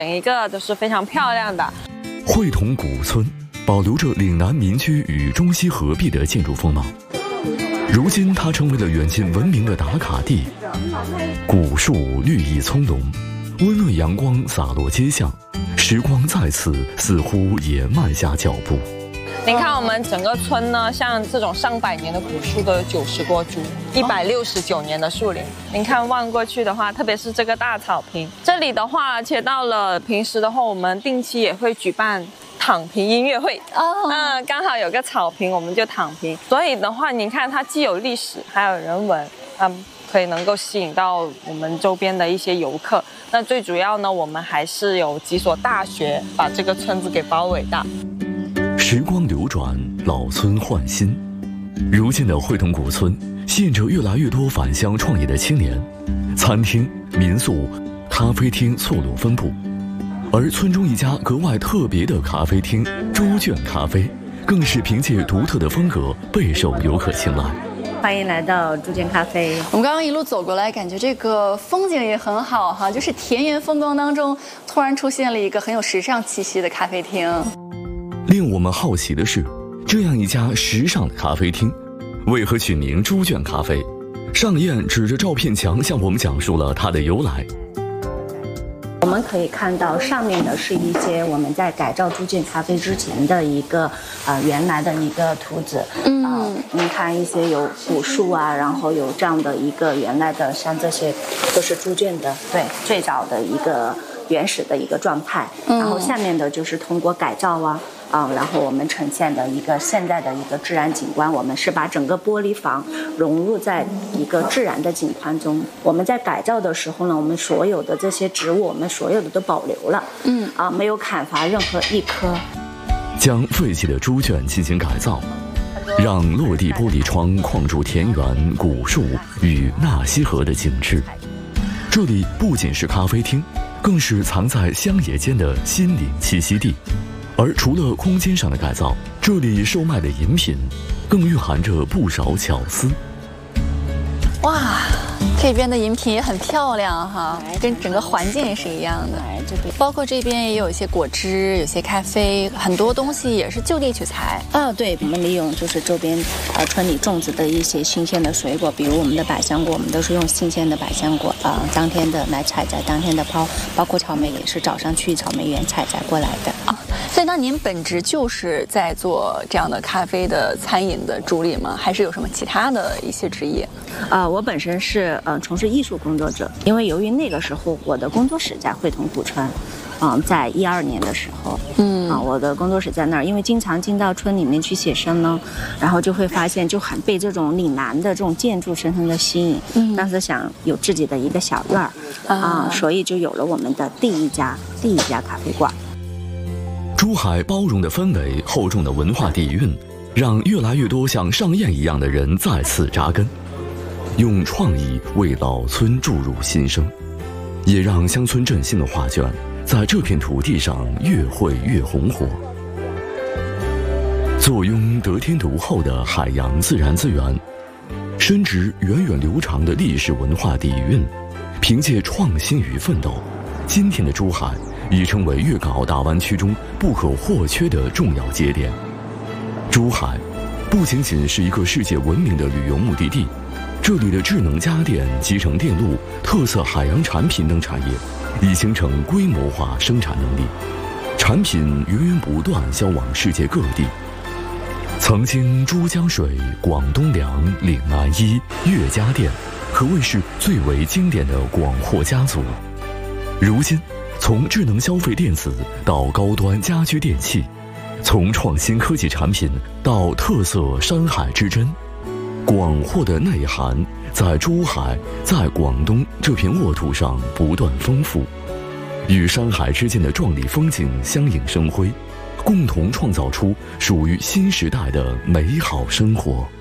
每一个都是非常漂亮的。 会同古村保留着岭南民居与中西合璧的建筑风貌，如今它成为了远近闻名的打卡地。古树绿意葱茏，温润阳光洒落街巷，时光在此似乎也慢下脚步。 您看我们整个村呢，像这种上百年的古树都有90多株，169年的树龄。您看望过去的话，特别是这个大草坪，这里的话，而且到了平时的话，我们定期也会举办躺平音乐会刚好有个草坪，我们就躺平。所以的话，您看它既有历史，还有人文，可以能够吸引到我们周边的一些游客。那最主要呢，我们还是有几所大学把这个村子给包围的。 时光流转，老村换新。如今的会同古村吸引着越来越多返乡创业的青年，餐厅、民宿、咖啡厅错落分布。而村中一家格外特别的咖啡厅猪圈咖啡，更是凭借独特的风格备受游客青睐。 欢迎来到猪圈咖啡。 我们刚刚一路走过来，感觉这个风景也很好哈，就是田园风光当中突然出现了一个很有时尚气息的咖啡厅。 令我们好奇的是，这样一家时尚的咖啡厅，为何取名猪圈咖啡？尚燕指着照片墙向我们讲述了它的由来。 我们可以看到上面的是一些我们在改造猪圈咖啡之前的一个原来的一个图纸。你看一些有古树啊，然后有这样的一个原来的，像这些都是猪圈的，对，最早的一个原始的一个状态。然后下面的就是通过改造然后我们呈现的一个现在的一个自然景观，我们是把整个玻璃房融入在一个自然的景观中。我们在改造的时候呢，我们所有的这些植物，我们所有的都保留了，没有砍伐任何一棵。 将废弃的猪圈进行改造，让落地玻璃窗框住田园、古树与纳西河的景致。这里不仅是咖啡厅，更是藏在乡野间的心灵栖息地。而除了空间上的改造，这里售卖的饮品更蕴含着不少巧思。 哇，这边的饮品也很漂亮哈，跟整个环境也是一样的。包括这边也有一些果汁，有些咖啡，很多东西也是就地取材。 对，我们利用就是周边村里种植的一些新鲜的水果，比如我们的百香果，我们都是用新鲜的百香果当天的来采摘，当天的抛，包括草莓也是早上去草莓园采摘过来的。 所以那您本职就是在做这样的咖啡的餐饮的主理吗？还是有什么其他的一些职业？ 我本身是从事艺术工作者，因为由于那个时候我的工作室在会同古村，在12年的时候，我的工作室在那儿，因为经常进到村里面去写生呢，然后就会发现就很被这种岭南的这种建筑深深的吸引，当时想有自己的一个小院儿，所以就有了我们的第一家咖啡馆。 珠海包容的氛围、厚重的文化底蕴，让越来越多像尚燕一样的人再次扎根，用创意为老村注入新生，也让乡村振兴的画卷在这片土地上越绘越红火。坐拥得天独厚的海洋自然资源，深植源远流长的历史文化底蕴，凭借创新与奋斗，今天的珠海已成为粤港澳大湾区中不可或缺的重要节点。珠海不仅仅是一个世界闻名的旅游目的地，这里的智能家电、集成电路、特色海洋产品等产业已形成规模化生产能力，产品源源不断销往世界各地。曾经珠江水、广东粮、岭南衣、粤家电可谓是最为经典的广货家族。如今从智能消费电子到高端家居电器，从创新科技产品到特色山海之珍，广货的内涵在珠海、在广东这片沃土上不断丰富，与山海之间的壮丽风景相映生辉，共同创造出属于新时代的美好生活。